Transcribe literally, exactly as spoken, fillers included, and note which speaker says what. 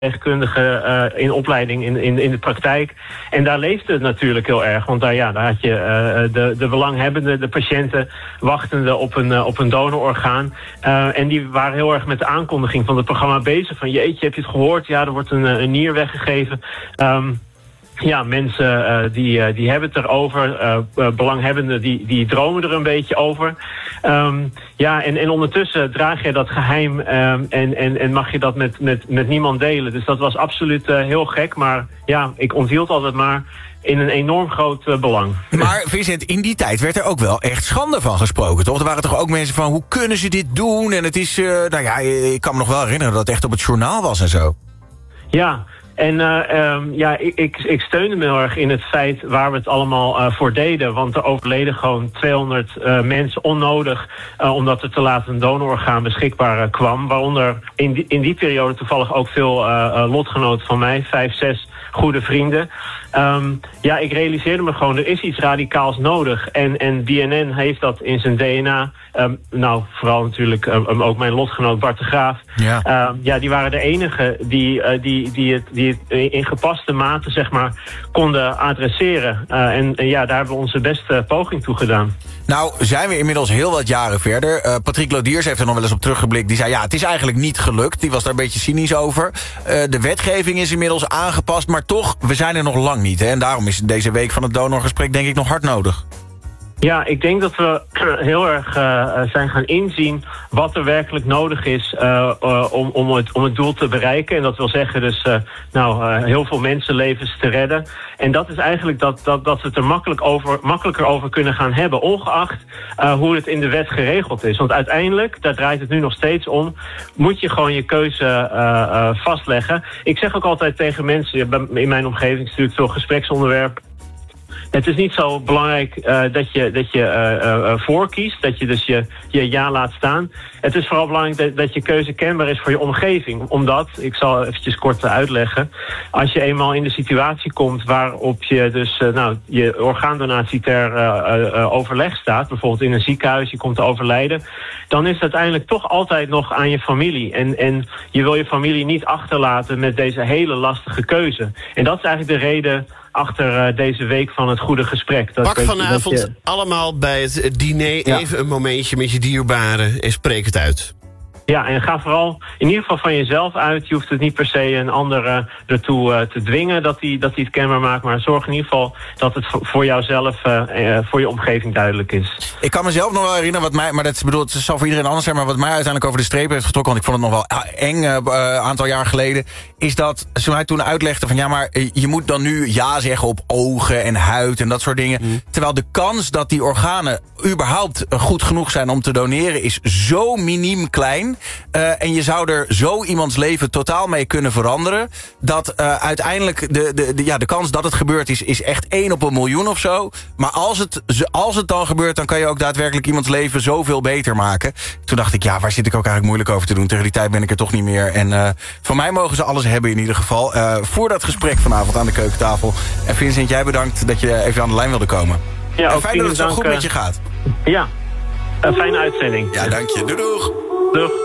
Speaker 1: verpleegkundige uh, in opleiding in, in, in de praktijk. En daar leefde het natuurlijk heel erg. Want daar, ja, daar had je uh, de, de belanghebbenden, de patiënten wachtende op een, uh, op een donororgaan. Uh, en die waren heel erg met de aankondiging van het programma bezig. Van jeetje, heb je het gehoord? Ja, er wordt een, een nier weggegeven. Um, Ja, mensen uh, die, uh, die hebben het erover. Uh, uh, belanghebbenden die, die dromen er een beetje over. Um, ja, en, en ondertussen draag je dat geheim um, en, en, en mag je dat met, met, met niemand delen. Dus dat was absoluut uh, heel gek. Maar ja, ik onthield altijd maar in een enorm groot uh, belang.
Speaker 2: Maar Vincent, in die tijd werd er ook wel echt schande van gesproken, toch? Er waren toch ook mensen van, hoe kunnen ze dit doen? En het is, uh, nou ja, ik kan me nog wel herinneren dat het echt op het journaal was en zo.
Speaker 1: Ja. En uh, um, ja, ik, ik, ik steunde me heel erg in het feit waar we het allemaal uh, voor deden. Want er overleden gewoon tweehonderd uh, mensen onnodig, Uh, omdat er te laat een donororgaan beschikbaar uh, kwam. Waaronder in die, in die periode toevallig ook veel uh, uh, lotgenoten van mij. Vijf, zes goede vrienden. Um, ja, ik realiseerde me gewoon, er is iets radicaals nodig. En, en D N N heeft dat in zijn D N A. Um, nou, vooral natuurlijk um, ook mijn lotgenoot Bart de Graaf. Ja, um, ja die waren de enigen die, uh, die, die, het, die het in gepaste mate, zeg maar, konden adresseren. Uh, en, en ja, daar hebben we onze beste poging toe gedaan.
Speaker 2: Nou, zijn we inmiddels heel wat jaren verder. Uh, Patrick Lodiers heeft er nog wel eens op teruggeblikt. Die zei, ja, het is eigenlijk niet gelukt. Die was daar een beetje cynisch over. Uh, de wetgeving is inmiddels aangepast, maar toch, we zijn er nog lang niet. Hè? En daarom is deze week van het donorgesprek denk ik nog hard nodig.
Speaker 1: Ja, ik denk dat we heel erg uh, zijn gaan inzien wat er werkelijk nodig is uh, uh, om, om, het, om het doel te bereiken. En dat wil zeggen dus uh, nou, uh, heel veel mensenlevens te redden. En dat is eigenlijk dat, dat, dat we het er makkelijk over, makkelijker over kunnen gaan hebben, ongeacht uh, hoe het in de wet geregeld is. Want uiteindelijk, daar draait het nu nog steeds om, moet je gewoon je keuze uh, uh, vastleggen. Ik zeg ook altijd tegen mensen, in mijn omgeving is natuurlijk veel gespreksonderwerp. Het is niet zo belangrijk uh, dat je, dat je uh, uh, voorkiest, dat je dus je, je ja laat staan. Het is vooral belangrijk dat, dat je keuze kenbaar is voor je omgeving. Omdat, ik zal eventjes kort uitleggen, als je eenmaal in de situatie komt waarop je dus uh, nou, je orgaandonatie ter uh, uh, overleg staat, bijvoorbeeld in een ziekenhuis, je komt te overlijden, dan is het uiteindelijk toch altijd nog aan je familie. En, en je wil je familie niet achterlaten met deze hele lastige keuze. En dat is eigenlijk de reden achter uh, deze week van het goede gesprek. Dat
Speaker 3: Pak
Speaker 1: weet,
Speaker 3: vanavond
Speaker 1: dat je...
Speaker 3: allemaal bij het diner ja. even een momentje met je dierbaren en spreek het uit.
Speaker 1: Ja, en ga vooral in ieder geval van jezelf uit. Je hoeft het niet per se een ander uh, ertoe uh, te dwingen dat hij dat hij het kenbaar maakt. Maar zorg in ieder geval dat het voor jouzelf, uh, uh, voor je omgeving duidelijk is.
Speaker 2: Ik kan mezelf nog wel herinneren, wat mij, maar dat bedoel, het zal voor iedereen anders zijn, maar wat mij uiteindelijk over de streep heeft getrokken, want ik vond het nog wel eng een uh, aantal jaar geleden, is dat toen hij toen uitlegde van ja, maar je moet dan nu ja zeggen op ogen en huid en dat soort dingen. Mm. Terwijl de kans dat die organen überhaupt goed genoeg zijn om te doneren is zo miniem klein. Uh, en je zou er zo iemands leven totaal mee kunnen veranderen, dat uh, uiteindelijk de, de, de, ja, de kans dat het gebeurt is, is echt één op een miljoen of zo. Maar als het, als het dan gebeurt, dan kan je ook daadwerkelijk iemands leven zoveel beter maken. Toen dacht ik, ja, waar zit ik ook eigenlijk moeilijk over te doen? Tegen die tijd ben ik er toch niet meer. En uh, van mij mogen ze alles hebben in ieder geval. Uh, voor dat gesprek vanavond aan de keukentafel. En Vincent, jij bedankt dat je even aan de lijn wilde komen.
Speaker 1: Ja,
Speaker 2: en
Speaker 1: ook
Speaker 2: fijn dat het zo
Speaker 1: dank,
Speaker 2: goed
Speaker 1: uh,
Speaker 2: met je gaat.
Speaker 1: Ja, een fijne uitzending.
Speaker 2: Ja, dank je. Doei doeg.
Speaker 1: Doeg.